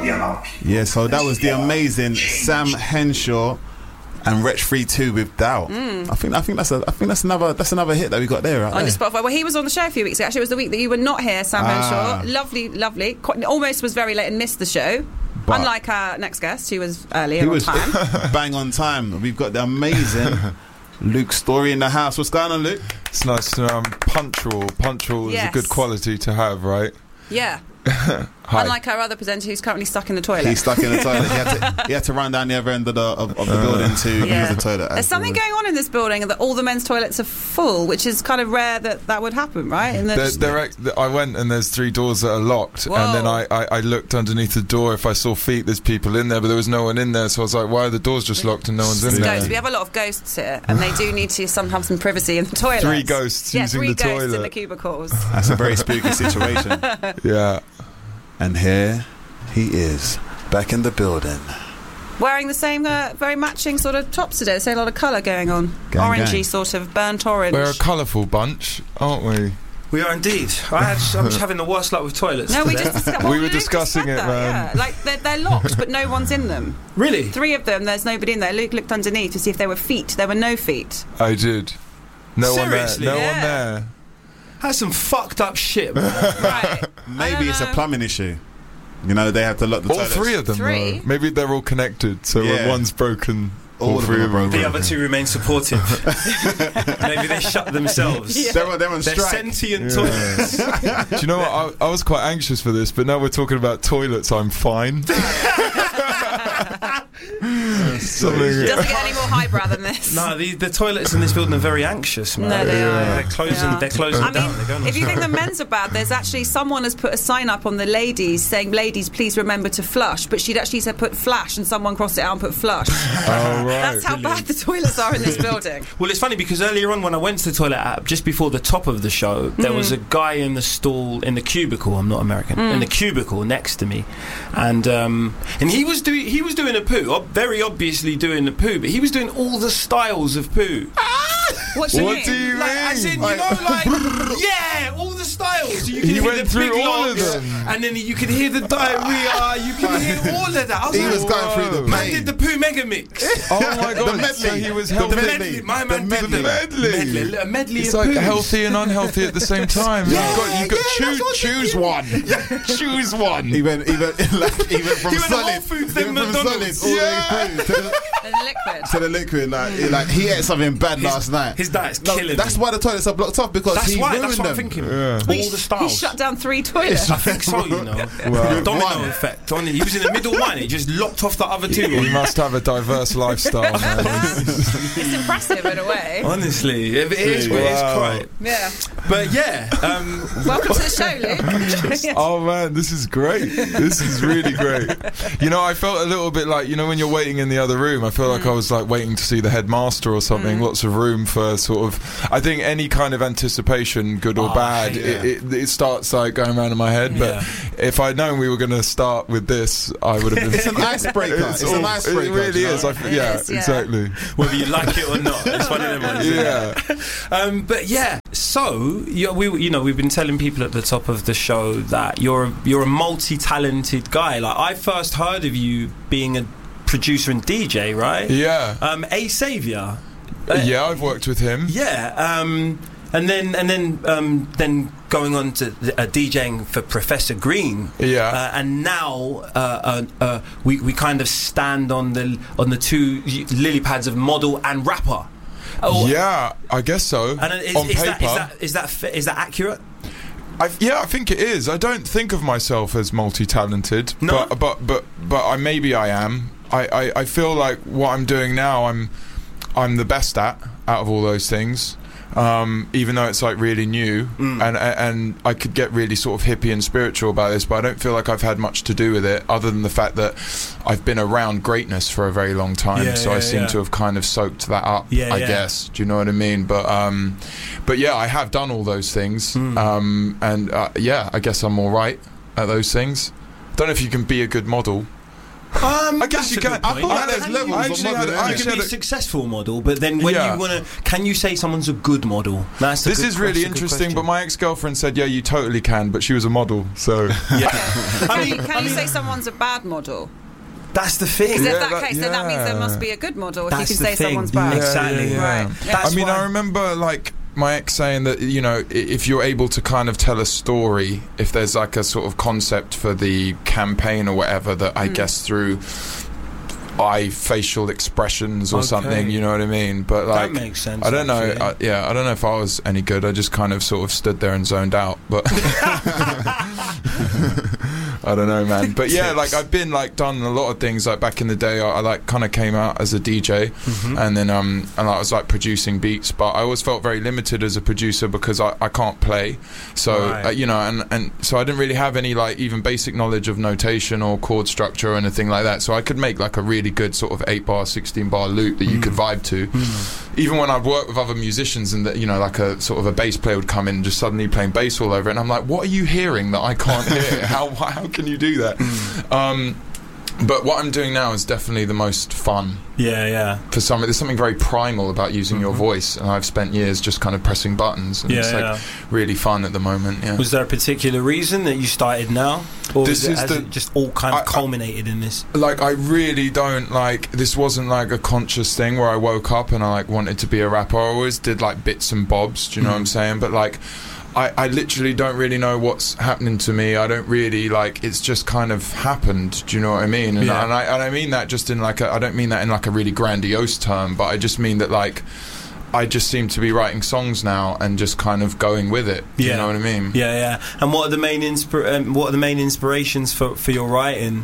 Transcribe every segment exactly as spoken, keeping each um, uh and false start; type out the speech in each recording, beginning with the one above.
Yeah, so that was the amazing Sam Henshaw and Wretch three two with Doubt. Mm. I think I think that's a I think that's another that's another hit that we got there. Right on there. the Spotify. Well, he was on the show a few weeks ago. Actually, it was the week that you were not here, Sam Ah. Henshaw. Lovely, lovely. Quite, almost was very late and missed the show. But Unlike our next guest, who was earlier he on was time. bang on time. We've got the amazing Luke Story in the house. What's going on, Luke? It's nice to know I'm punctual. Punctual Yes. is a good quality to have, right? Yeah. Hi. Unlike our other presenter who's currently stuck in the toilet. He's stuck in the toilet. He had to, he had to run down the other end of the, of, of the uh, building to yeah. use the toilet. There's something going on in this building that all the men's toilets are full, which is kind of rare that that would happen, right? And They're, they're act- I went and there's three doors that are locked. Whoa. And then I, I, I looked underneath the door. If I saw feet, there's people in there, but there was no one in there. So I was like, why are the doors just locked and no one's in It's there? ghosts. We have a lot of ghosts here, and they do need to some have some privacy in the toilet. Three ghosts yeah, using three the ghosts toilet. in the cubicles. That's a very spooky situation. Yeah. And here he is, back in the building. Wearing the same, uh, very matching sort of tops today. There's a lot of colour going on. Gang, Orangey, gang. sort of burnt orange. We're a colourful bunch, aren't we? We are indeed. I had, I'm just having the worst luck with toilets. No, we today. just discussed, We well, were Luke just discussing said it, that, man. Yeah. Like they're, they're locked, but no one's in them. Really? Three of them, there's nobody in there. Luke looked underneath to see if there were feet. There were no feet. I did. No Seriously? one there. No Yeah. one there. That's some fucked up shit, man. Right. Maybe it's a know. plumbing issue. You know, they have to lock the All toilets. three of them. Three? Though. Maybe they're all connected. So Yeah. when one's broken, all, All of three them are of them. broken. The other two remain supportive. Maybe they shut themselves. Yeah. They're, they're on They're strike. sentient Yeah. toilets. Do you know what? I, I was quite anxious for this, but now we're talking about toilets. I'm fine. Something. Doesn't get any more highbrow than this. No, the, the toilets in this building are very anxious, man. No, they are. They're closing. Yeah. They're closing I down. mean, They're going on if you think the strike. men's are bad, there's actually someone has put a sign up on the ladies saying, "Ladies, please remember to flush." But she'd actually said put flash, and someone crossed it out and put flush. Oh, right. That's how bad the toilets are in this building. Well, it's funny because earlier on when I went to the toilet app, just before the top of the show, there was a guy in the stall, in the cubicle, I'm not American, in the cubicle next to me. And um, and he was doing he was doing a poo, ob- very obviously doing a poo, but he was doing all the styles of poo. What do you What mean? do you Like, mean? as in, you Like- know, like, yeah, all the styles. You can He hear went the through big all of lungs, them. and then you can hear the diarrhea, you can hear all of that. I was He like, was going through the man pain. did the poo mega mix. Oh my god! The medley. So he was The The healthy. medley. medley. My The man did medley. Medley. medley. A medley It's of like poos. healthy and unhealthy at the same time. Yeah, you've got, you've got yeah, that's choose, what choose they- one. Choose one. Even, even, like, even from He went solid, Whole Foods, then even from McDonald's. solid all Yeah. the way through to the, And liquid. to the liquid. Like, he- like he ate something bad last night. His diet's No, killing That's me. why the toilets are blocked off, because That's he why. ruined That's what them. I'm thinking. Yeah. All He- the He styles. shut down three toilets. I think so, you know. Wow. Domino One. effect. On it. He was in the middle one. He just locked off the other two. He must have a diverse lifestyle, man. It's impressive in a way. Honestly, it is. It is Wow. quite. Yeah. But yeah, um, Welcome to the show, Luke. Oh man, this is great. This is really great. You know, I felt a little bit like, you know, when you're waiting in the other room, I feel like I was like waiting to see the headmaster or something. Lots of room for sort of, I think any kind of anticipation, good or Oh, bad, yeah. it, it, it starts like going around in my head. But Yeah. if I'd known we were going to start with this, I would have been. It's an icebreaker. It's, an all- icebreaker. It really you know? is. I, It yeah, is, yeah. exactly. whether you like it or not, it's one of them ones. isn't it? Yeah. Um, but yeah, so you we you know we've been telling people at the top of the show that you're a, you're a multi-talented guy. Like I first heard of you being a producer and D J, right? Yeah. Um, A Saviour. Uh, Yeah, I've worked with him. Yeah. Um, and then and then um, then going on to uh, DJing for Professor Green. Yeah. Uh, and now uh, uh, uh, we we kind of stand on the on the two lily pads of model and rapper. Oh, Yeah, I guess so. And is, on is, paper. that, is that is that fi- is that accurate? I, yeah, I think it is. I don't think of myself as multi-talented, No? but but but but I maybe I am. I, I, I feel like what I'm doing now, I'm I'm the best at out of all those things. Um, even though it's like really new, Mm. and and I could get really sort of hippie and spiritual about this, but I don't feel like I've had much to do with it, other than the fact that I've been around greatness for a very long time. Yeah, so yeah, I seem yeah. to have kind of soaked that up. Yeah, I yeah. guess. Do you know what I mean? But um, but yeah, I have done all those things, Mm. um, and uh, yeah, I guess I'm all right at those things. Don't know if you can be a good model. Um, I guess that's you a can. good I point. feel like Yeah, there's can levels you- I of actually had- modelling. I You actually can be had a a- successful model, but then when Yeah. you want to, can you say someone's a good model? That's a This good, is really that's a good interesting, but question. my ex-girlfriend said, yeah, you totally can, but she was a model, so... yeah. Can, I you, mean, can I you mean, say someone's a bad model? that's the thing. Because Yeah, if that, that- case, then that means there yeah. must be a good model if That's you can the say thing. someone's bad. Yeah, exactly. Right. That's I mean, why- I remember, like, my ex saying that, you know, i- if you're able to kind of tell a story, if there's, like, a sort of concept for the campaign or whatever, that I guess through eye facial expressions or Okay. something, you know what I mean? But, like... that makes sense. I don't know. actually. I, yeah, I don't know if I was any good. I just kind of sort of stood there and zoned out. But I don't know, man. But yeah, like I've been like done a lot of things. Like back in the day, I, I like kind of came out as a D J, Mhm. and then um, and I was like producing beats. But I always felt very limited as a producer because I, I can't play. So Right. uh, you know, and and so I didn't really have any like even basic knowledge of notation or chord structure or anything like that. So I could make like a really good sort of eight bar, sixteen bar loop that you could vibe to. Even when I'd work with other musicians and that, you know, like a sort of a bass player would come in and just suddenly playing bass all over it, and I'm like, what are you hearing that I can't hear? How how can you do that? Um, but what I'm doing now is definitely the most fun. Yeah, yeah. For some, there's something very primal about using your voice, and I've spent years just kind of pressing buttons, and Yeah, it's like yeah. really fun at the moment. Yeah. Was there a particular reason that you started now, or This is it, is has the- it just all kind of I- I- culminated in this? Like I really don't like this wasn't like a conscious thing where I woke up and I like wanted to be a rapper. I always did like bits and bobs, do you know what I'm saying? But like I, I literally don't really know what's happening to me. I don't really like it's just kind of happened, do you know what I mean? And, Yeah. and I and I mean that just in like a, I don't mean that in like a really grandiose term, but I just mean that like I just seem to be writing songs now and just kind of going with it. Do Yeah. you know what I mean? Yeah, yeah. And what are the main inspir- um, what are the main inspirations for for your writing?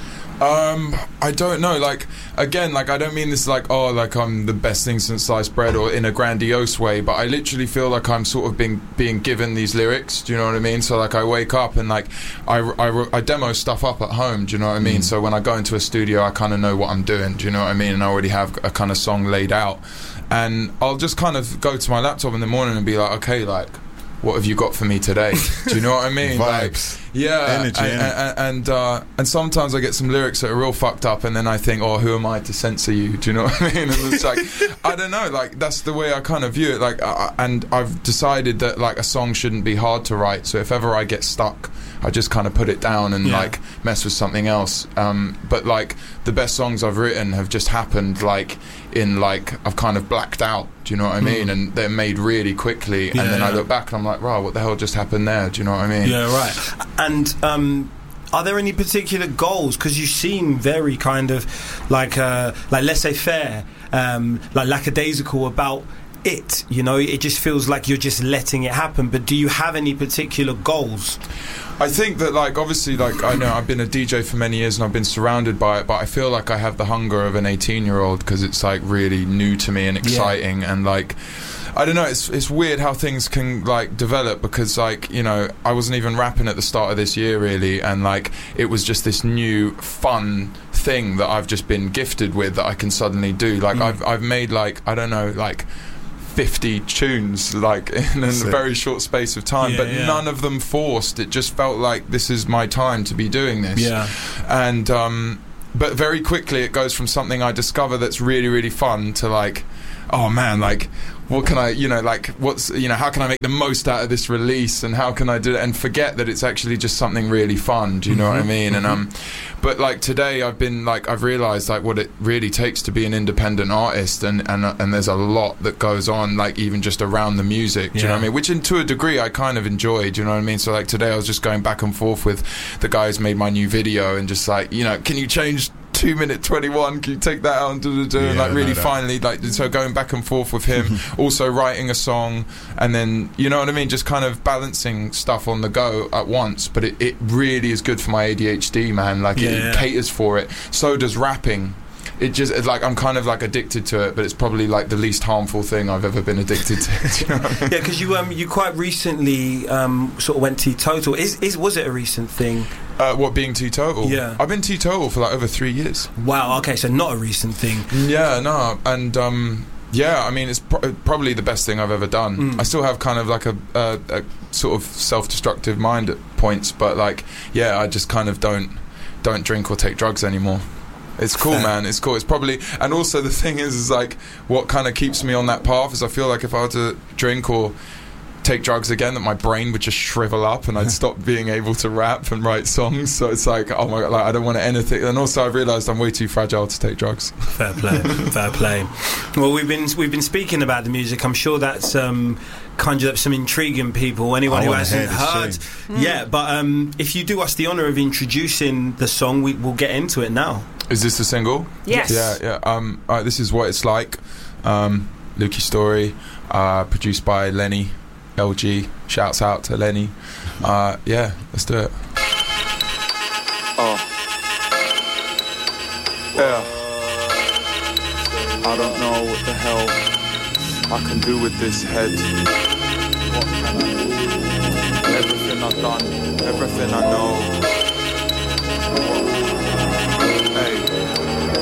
Um, I don't know. Like again, like I don't mean this like oh, like I'm the best thing since sliced bread or in a grandiose way, but I literally feel like I'm sort of being being given these lyrics. Do you know what I mean? So like I wake up and like I, I, I demo stuff up at home. Do you know what I mean? So when I go into a studio, I kind of know what I'm doing. Do you know what I mean? And I already have a kind of song laid out, and I'll just kind of go to my laptop in the morning and be like, okay, like. What have you got for me today? Do you know what I mean? Like, Vibes. yeah, Energy, and innit? and and, uh, and sometimes I get some lyrics that are real fucked up, and then I think, oh, who am I to censor you? Do you know what I mean? And it's like, I don't know, like that's the way I kind of view it. Like, uh, and I've decided that like a song shouldn't be hard to write. So if ever I get stuck, I just kind of put it down and Yeah. like mess with something else. Um, but like the best songs I've written have just happened like in like I've kind of blacked out. Do you know what I mean? And they're made really quickly, and Yeah, then I yeah. look back and I'm like, wow, what the hell just happened there? Do you know what I mean? Yeah, right. And um, are there any particular goals? Because you seem very kind of like uh, like laissez-faire, um, like lackadaisical about it. You know, it just feels like you're just letting it happen. But do you have any particular goals? I think that, like, obviously, like, I know I've been a D J for many years and I've been surrounded by it, but I feel like I have the hunger of an eighteen-year-old because it's, like, really new to me and exciting. And, like, I don't know, it's it's weird how things can, like, develop because, like, you know, I wasn't even rapping at the start of this year, really, and, like, it was just this new, fun thing that I've just been gifted with that I can suddenly do. Like, Mm. I've I've made, like, I don't know, like... fifty tunes like in a Sick. very short space of time, Yeah, but yeah. none of them forced. It just felt like this is my time to be doing this. Yeah. And um but very quickly it goes from something I discover that's really really fun to like, oh man, like what can I, you know, like what's, you know, how can I make the most out of this release and how can I do it and forget that it's actually just something really fun. Do you know what I mean? And um but like today I've been like I've realized like what it really takes to be an independent artist, and and uh, and there's a lot that goes on, like even just around the music. Do you know what I Yeah. mean? Which in, to a degree I kind of enjoy. Do you know what I mean? So like today I was just going back and forth with the guy who's made my new video and just like, you know, can you change two minute twenty-one, can you take that out and do, do, do, and Yeah, like I really know that. finally like so going back and forth with him, also writing a song, and then you know what I mean, just kind of balancing stuff on the go at once. But it, it really is good for my A D H D, man. Like Yeah, it, yeah. it caters for it. So does rapping. It just it's like I'm kind of like addicted to it, but it's probably like the least harmful thing I've ever been addicted to. Do you know what I mean? Yeah, because you um you quite recently um sort of went teetotal. Is is was it a recent thing? Uh, what, being teetotal? Yeah. I've been teetotal for like over three years. Wow. Okay, so not a recent thing. Yeah, no, and um, yeah, I mean, it's pro- probably the best thing I've ever done. Mm. I still have kind of like a, a, a sort of self-destructive mind at points, but like, yeah, I just kind of don't don't drink or take drugs anymore. It's cool, Fair. man. It's cool. It's probably, and also the thing is, is like what kind of keeps me on that path is I feel like if I were to drink or take drugs again, that my brain would just shrivel up and I'd stop being able to rap and write songs. So it's like, oh my god, like I don't want anything. And also I've realised I'm way too fragile to take drugs. Fair play, fair play. Well, we've been we've been speaking about the music. I'm sure that's um, conjured up some intriguing people. Anyone I who wanna hasn't hear this heard, tune. yeah. But um, if you do us the honour of introducing the song, we, we'll get into it now. Is this the single? Yes. Yeah, yeah. Um, all right, this is What It's Like. Um, Lukey Story, uh, produced by Lenny L G. Shouts out to Lenny. Uh, yeah, let's do it. Oh. Yeah. I don't know what the hell I can do with this head. What can I do? Everything I've done, everything I know. What